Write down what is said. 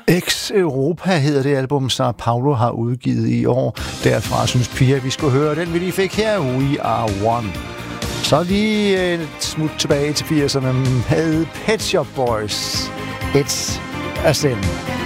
Ex-Europa hedder det album, som Paulo har udgivet i år. Derfra synes Pia, vi skulle høre den, vi lige fik her. We Are One. Så lige et smut tilbage til 80'erne med Pet Shop Boys. It's a Sin.